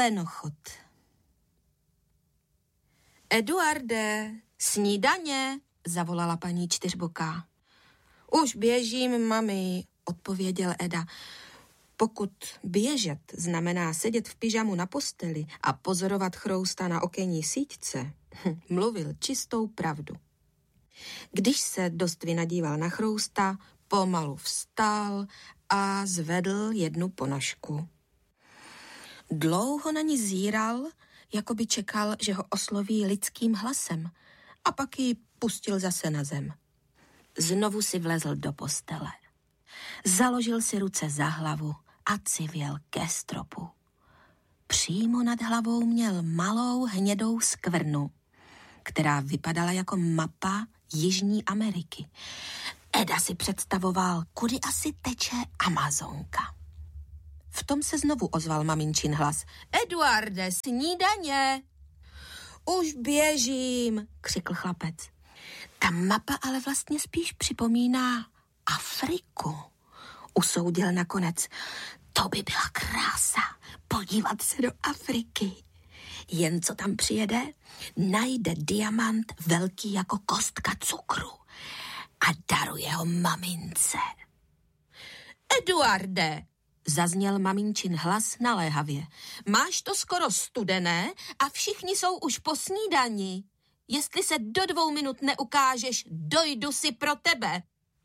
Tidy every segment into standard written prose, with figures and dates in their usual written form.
Lenochod. Eduarde, snídaně, zavolala paní Čtyřboká. Už běžím, mami, odpověděl Eda. Pokud běžet znamená sedět v pyžamu na posteli a pozorovat chrousta na okenní síťce, mluvil čistou pravdu. Když se dost vynadíval na chrousta, pomalu vstal a zvedl jednu ponožku. Dlouho na ní zíral, jako by čekal, že ho osloví lidským hlasem, a pak ji pustil zase na zem. Znovu si vlezl do postele. Založil si ruce za hlavu a civěl ke stropu. Přímo nad hlavou měl malou hnědou skvrnu, která vypadala jako mapa Jižní Ameriky. Eda si představoval, kudy asi teče Amazonka. V tom se znovu ozval maminčin hlas. Eduarde, snídaně! Už běžím, křikl chlapec. Ta mapa ale vlastně spíš připomíná Afriku, usoudil nakonec. To by byla krása, podívat se do Afriky. Jen co tam přijede, najde diamant velký jako kostka cukru a daruje ho mamince. Eduarde, zazněl maminčin hlas naléhavě. Máš to skoro studené a všichni jsou už po snídani. Jestli se do 2 minut neukážeš, dojdu si pro tebe.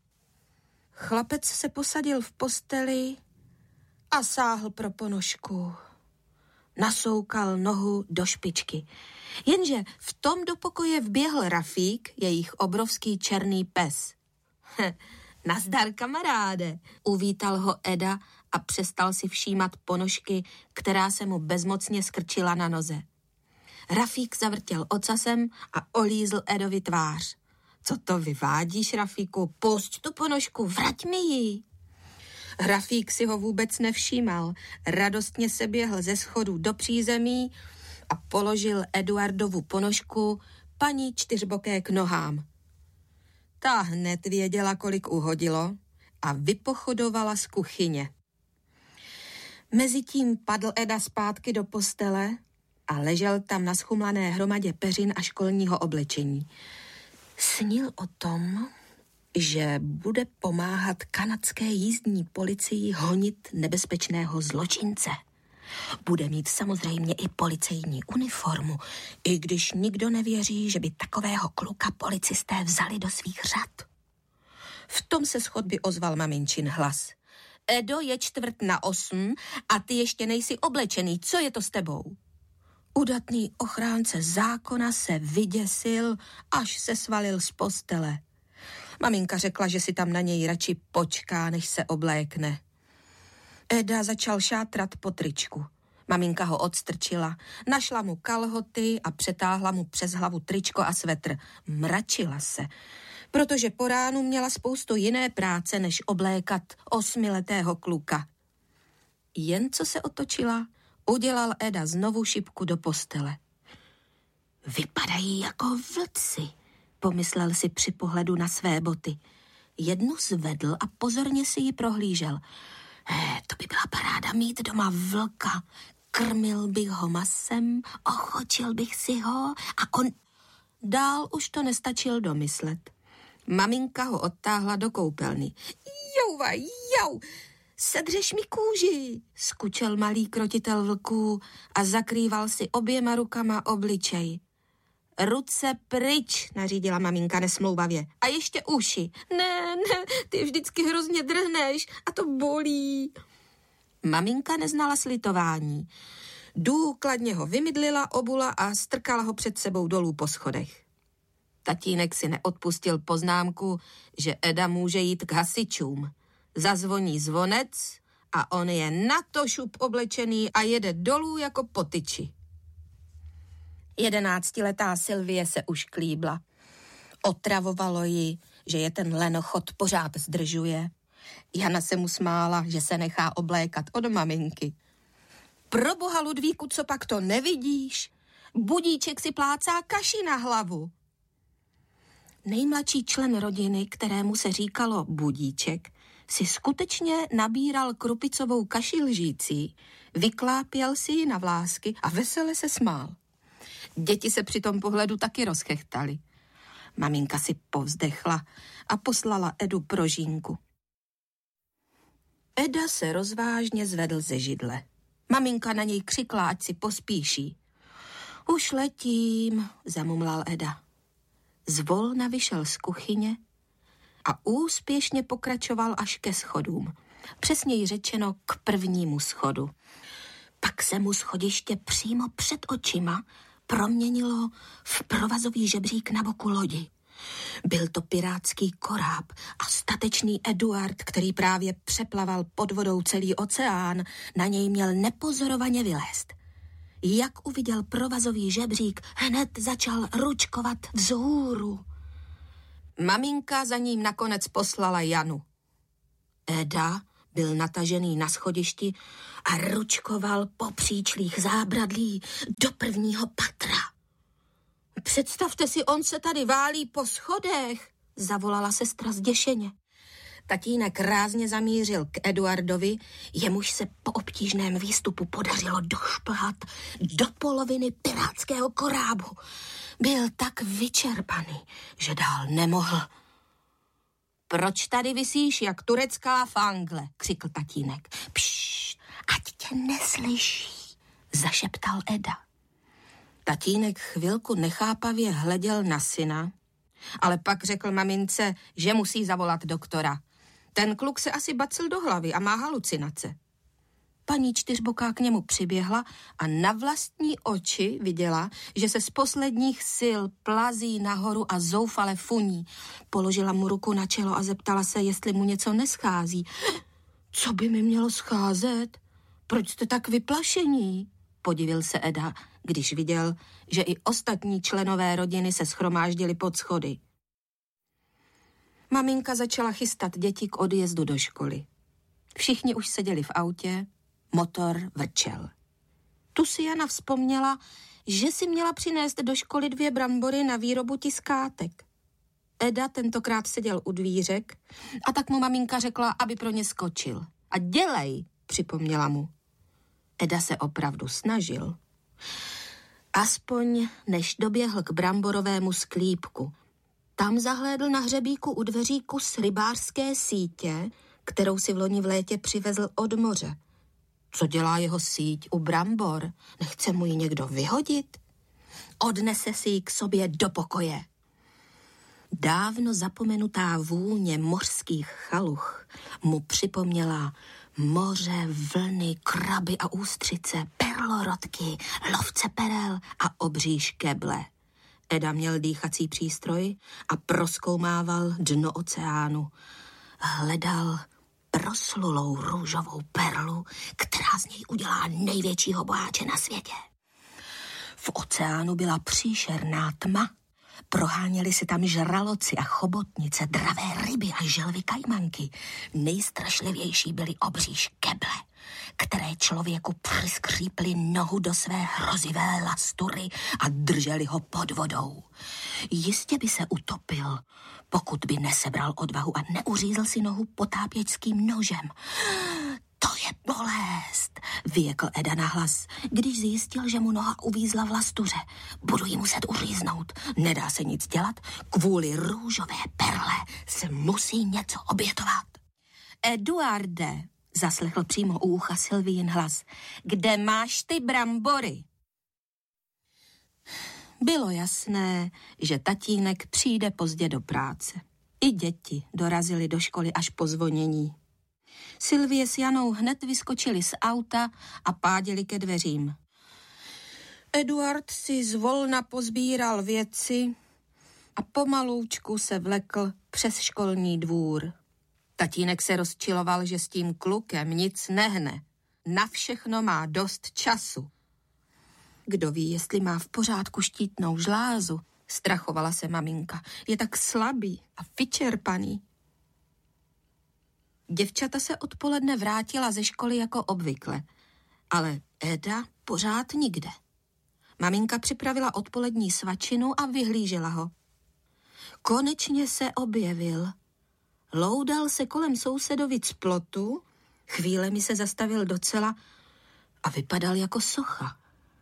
Chlapec se posadil v posteli a sáhl pro ponožku. Nasoukal nohu do špičky. Jenže v tom do pokoje vběhl Rafík, jejich obrovský černý pes. Nazdar, kamaráde, uvítal ho Eda a přestal si všímat ponožky, která se mu bezmocně skrčila na noze. Rafík zavrtěl ocasem a olízl Edovi tvář. Co to vyvádíš, Rafíku? Pusť tu ponožku, vrať mi ji. Rafík si ho vůbec nevšímal. Radostně se běhl ze schodů do přízemí a položil Eduardovu ponožku paní Čtyřboké k nohám. Ta hned věděla, kolik uhodilo a vypochodovala z kuchyně. Mezitím padl Eda zpátky do postele a ležel tam na schumlané hromadě peřin a školního oblečení. Snil o tom, že bude pomáhat kanadské jízdní policii honit nebezpečného zločince. Bude mít samozřejmě i policejní uniformu, i když nikdo nevěří, že by takového kluka policisté vzali do svých řad. V tom se z chodby ozval maminčin hlas. Edo, je 7:45 a ty ještě nejsi oblečený, co je to s tebou? Udatný ochránce zákona se vyděsil, až se svalil z postele. Maminka řekla, že si tam na něj radši počká, než se oblékne. Eda začal šátrat po tričku. Maminka ho odstrčila, našla mu kalhoty a přetáhla mu přes hlavu tričko a svetr. Mračila se, protože po ránu měla spoustu jiné práce, než oblékat 8letého kluka. Jen co se otočila, udělal Eda znovu šipku do postele. Vypadají jako vlci, pomyslel si při pohledu na své boty. Jednu zvedl a pozorně si ji prohlížel. To by byla paráda mít doma vlka. Krmil bych ho masem, ochočil bych si ho a on... Dál už to nestačil domyslet. Maminka ho odtáhla do koupelny. Jouva, jau, sedřeš mi kůži, skučel malý krotitel vlků a zakrýval si oběma rukama obličej. Ruce pryč, nařídila maminka nesmlouvavě. A ještě uši. Ne, ty vždycky hrozně drhneš a to bolí. Maminka neznala slitování. Důkladně ho vymydlila, obula a strkala ho před sebou dolů po schodech. Tatínek si neodpustil poznámku, že Eda může jít k hasičům. Zazvoní zvonec a on je na to šup oblečený a jede dolů jako po tyči. 11letá Sylvie se už klíbla. Otravovalo ji, že je ten lenochod pořád zdržuje. Jana se mu smála, že se nechá oblékat od maminky. Proboha, Ludvíku, co pak to nevidíš? Budíček si plácá kaši na hlavu. Nejmladší člen rodiny, kterému se říkalo Budíček, si skutečně nabíral krupicovou kaši lžící, vyklápěl si ji na vlásky a vesele se smál. Děti se při tom pohledu taky rozchechtali. Maminka si povzdechla a poslala Edu pro žínku. Eda se rozvážně zvedl ze židle. Maminka na něj křikla, ať si pospíší. Už letím, zamumlal Eda. Zvolna vyšel z kuchyně a úspěšně pokračoval až ke schodům. Přesněji řečeno k prvnímu schodu. Pak se mu schodiště přímo před očima proměnilo v provazový žebřík na boku lodi. Byl to pirátský koráb a statečný Eduard, který právě přeplaval pod vodou celý oceán, na něj měl nepozorovaně vylézt. Jak uviděl provazový žebřík, hned začal ručkovat vzhůru. Maminka za ním nakonec poslala Janu. Eda byl natažený na schodišti a ručkoval po příčlích zábradlí do prvního patra. Představte si, on se tady válí po schodech, zavolala sestra zděšeně. Tatínek rázně zamířil k Eduardovi, jemuž se po obtížném výstupu podařilo došplhat do poloviny pirátského korábu. Byl tak vyčerpaný, že dál nemohl. Proč tady visíš jak turecká fangle, křikl tatínek. Pšš, ať tě neslyší, zašeptal Eda. Tatínek chvilku nechápavě hleděl na syna, ale pak řekl mamince, že musí zavolat doktora. Ten kluk se asi bacil do hlavy a má halucinace. Paní Čtyřboká k němu přiběhla a na vlastní oči viděla, že se z posledních sil plazí nahoru a zoufale funí. Položila mu ruku na čelo a zeptala se, jestli mu něco neschází. Co by mi mělo scházet? Proč jste tak vyplašení? Podivil se Eda, když viděl, že i ostatní členové rodiny se shromáždili pod schody. Maminka začala chystat děti k odjezdu do školy. Všichni už seděli v autě, motor vrčel. Tu si Jana vzpomněla, že si měla přinést do školy 2 brambory na výrobu tiskátek. Eda tentokrát seděl u dvířek a tak mu maminka řekla, aby pro ně skočil. A dělej, připomněla mu. Eda se opravdu snažil. Aspoň než doběhl k bramborovému sklípku. Tam zahlédl na hřebíku u dveří kus rybářské sítě, kterou si vloni v létě přivezl od moře. Co dělá jeho síť u brambor? Nechce mu ji někdo vyhodit? Odnese si ji k sobě do pokoje. Dávno zapomenutá vůně mořských chaluch mu připomněla moře, vlny, kraby a ústřice, perlorodky, lovce perel a obří škeble. Eda měl dýchací přístroj a prozkoumával dno oceánu. Hledal proslulou růžovou perlu, která z něj udělá největšího boháče na světě. V oceánu byla příšerná tma. Proháněli se tam žraloci a chobotnice, dravé ryby a želvy kajmanky. Nejstrašlivější byly obří škeble, které člověku přiskříply nohu do své hrozivé lastury a drželi ho pod vodou. Jistě by se utopil, pokud by nesebral odvahu a neuřízl si nohu potápěčským nožem. To je bolest, vyjekl Eda nahlas, když zjistil, že mu noha uvízla v lastuře. Budu ji muset uříznout. Nedá se nic dělat, kvůli růžové perle se musí něco obětovat. Eduarde, zaslechl přímo u ucha Sylvijin hlas, kde máš ty brambory? Bylo jasné, že tatínek přijde pozdě do práce. I děti dorazily do školy až po zvonění. Sylvie s Janou hned vyskočili z auta a páděli ke dveřím. Eduard si zvolna pozbíral věci a pomaloučku se vlekl přes školní dvůr. Tatínek se rozčiloval, že s tím klukem nic nehne. Na všechno má dost času. Kdo ví, jestli má v pořádku štítnou žlázu, strachovala se maminka. Je tak slabý a vyčerpaný. Děvčata se odpoledne vrátila ze školy jako obvykle, ale Eda pořád nikde. Maminka připravila odpolední svačinu a vyhlížela ho. Konečně se objevil Loudal se kolem sousedovic plotu, chvílemi se zastavil docela a vypadal jako socha.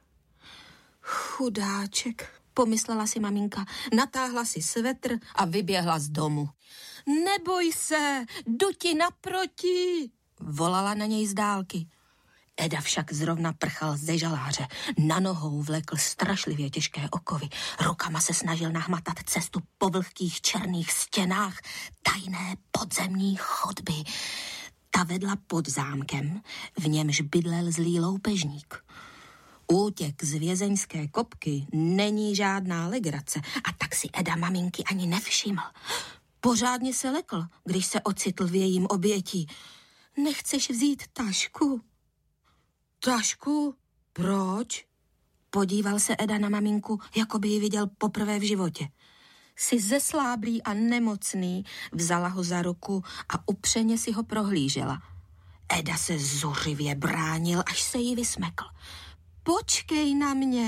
Chudáček, pomyslela si maminka, natáhla si svetr a vyběhla z domu. Neboj se, jdu ti naproti, volala na něj z dálky. Eda však zrovna prchal ze žaláře. Na nohou vlekl strašlivě těžké okovy. Rukama se snažil nahmatat cestu po vlhkých černých stěnách tajné podzemní chodby. Ta vedla pod zámkem, v němž bydlel zlý loupežník. Útěk z vězeňské kopky není žádná legrace a tak si Eda maminky ani nevšiml. Pořádně se lekl, když se ocitl v jejím obětí. Nechceš vzít tašku? Tašku? Proč? Podíval se Eda na maminku, jako by ji viděl poprvé v životě. Jsi zesláblý a nemocný, vzala ho za ruku a upřeně si ho prohlížela. Eda se zuřivě bránil, až se jí vysmekl. Počkej na mě,